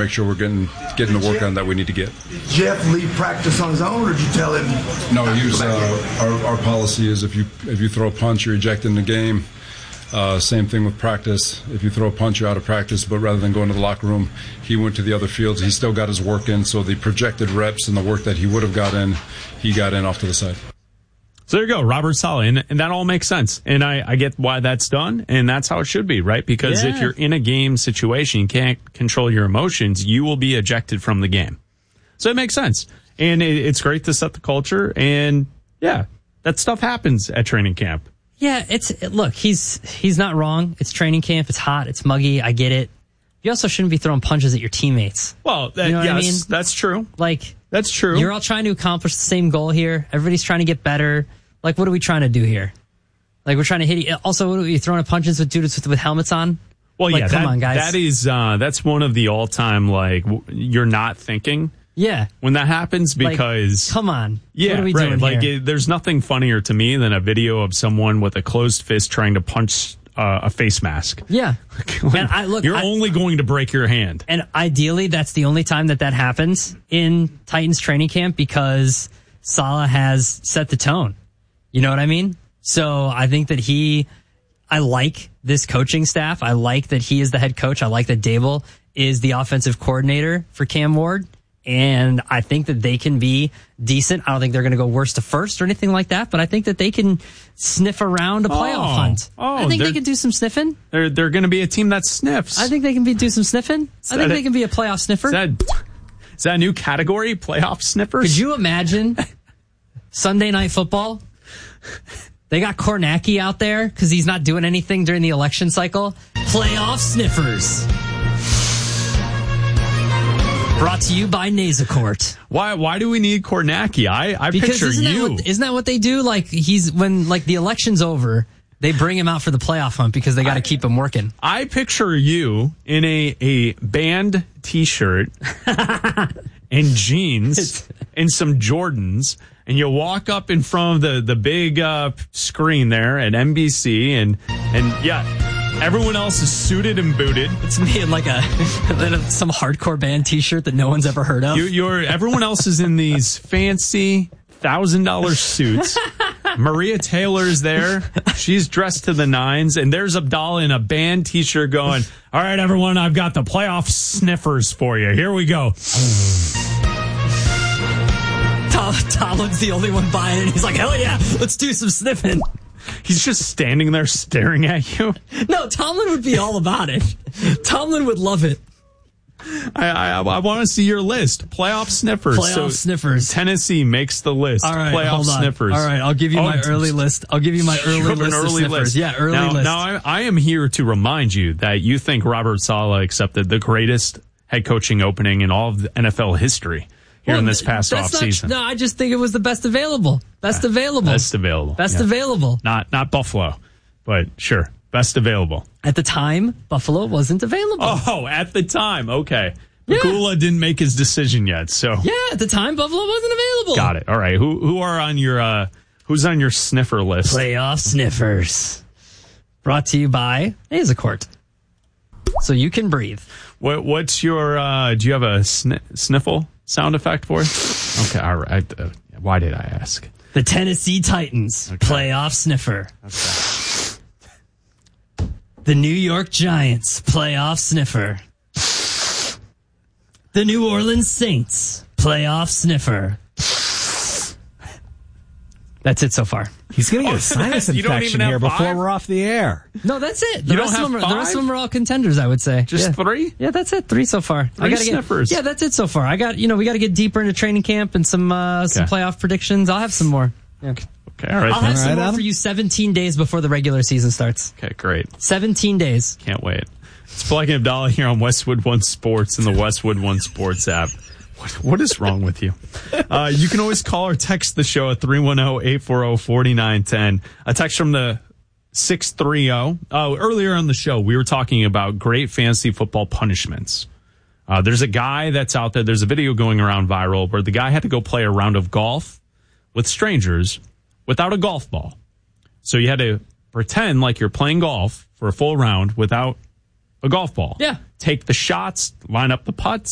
make sure we're getting the work done that we need to get. Jeff leave practice on his own, or did you tell him? No, our policy is if you throw a punch, you're ejected in the game. Same thing with practice. If you throw a punch, you're out of practice. But rather than going to the locker room, he went to the other fields. He still got his work in. So the projected reps and the work that he would have got in, he got in off to the side. So there you go, Robert Saleh, and that all makes sense. And I get why that's done, and that's how it should be, right? Because if you're in a game situation, you can't control your emotions, you will be ejected from the game. So it makes sense. And it's great to set the culture, and yeah, that stuff happens at training camp. Yeah, look, he's not wrong. It's training camp, it's hot, it's muggy, I get it. You also shouldn't be throwing punches at your teammates. Well, you know what I mean? That's true. Like, that's true. You're all trying to accomplish the same goal here. Everybody's trying to get better. Like, what are we trying to do here? Like, we're trying to hit. Also, what are you throwing punches with dudes with helmets on? Well, like, come on, guys. That is that's one of the all-time, like, you're not thinking. Yeah. When that happens, because come on. Yeah, what are we right. doing Like, here? there's nothing funnier to me than a video of someone with a closed fist trying to punch a face mask. Yeah. And you're only going to break your hand. And ideally, that's the only time that happens in Titans training camp, because Saleh has set the tone. You know what I mean? So I think that I like this coaching staff. I like that he is the head coach. I like that Dable is the offensive coordinator for Cam Ward. And I think that they can be decent. I don't think they're going to go worst to first or anything like that, but I think that they can sniff around a playoff hunt. I think they can do some sniffing. They're going to be a team that sniffs. I think they can do some sniffing. I think they can be a playoff sniffer. Is that a new category? Playoff sniffers? Could you imagine Sunday Night Football? They got Kornacki out there because he's not doing anything during the election cycle. Playoff sniffers. Brought to you by Nasacort. Why do we need Kornacki? I picture you. Isn't that what they do? Like, when the election's over, they bring him out for the playoff hunt because they got to keep him working. I picture you in a band T-shirt and jeans and some Jordans, and you walk up in front of the big screen there at NBC, and yeah. Everyone else is suited and booted. It's me in like some hardcore band T-shirt that no one's ever heard of. Everyone else is in these fancy $1,000 suits. Maria Taylor's there. She's dressed to the nines. And there's Abdallah in a band T-shirt going, all right, everyone, I've got the playoff sniffers for you. Here we go. Tomlin's the only one buying it. He's like, hell yeah, let's do some sniffing. He's just standing there staring at you. No, Tomlin would be all about it. Tomlin would love it. I want to see your list. Playoff sniffers. Sniffers. Tennessee makes the list. All right, playoff sniffers. All right, I'll give you my early list. I'll give you my early list of sniffers. Yeah, early list. Now, I am here to remind you that you think Robert Saleh accepted the greatest head coaching opening in all of the NFL history. In this past offseason. No, I just think it was the best available. Best available. Not Buffalo, but sure. Best available. At the time, Buffalo wasn't available. Oh, at the time. Okay. Yeah. Pegula didn't make his decision yet, so. Yeah, at the time, Buffalo wasn't available. Got it. All right. Who are on your, who's on your sniffer list? Playoff sniffers. Brought to you by Nasacort. So you can breathe. What's your, do you have a sniffle sound effect for it? Okay, all right. Why did I ask? The Tennessee Titans, playoff sniffer. Okay. The New York Giants, playoff sniffer. The New Orleans Saints, playoff sniffer. That's it so far. He's going to get a sinus infection here before we're off the air. No, that's it. The rest of them are all contenders, I would say. Just 3? Yeah, that's it. 3 so far. Sniffers. Yeah, that's it so far. We got to get deeper into training camp and some playoff predictions. I'll have some more. Yeah. Okay, all right. I'll have some more for you 17 days before the regular season starts. Okay, great. 17 days. Can't wait. It's Black and Abdallah here on Westwood One Sports and the Westwood One Sports app. What is wrong with you? You can always call or text the show at 310-840-4910. A text from the 630. Earlier on the show, we were talking about great fantasy football punishments. There's a guy that's out there. There's a video going around viral where the guy had to go play a round of golf with strangers without a golf ball. So you had to pretend like you're playing golf for a full round without a golf ball. Yeah. Take the shots, line up the putts.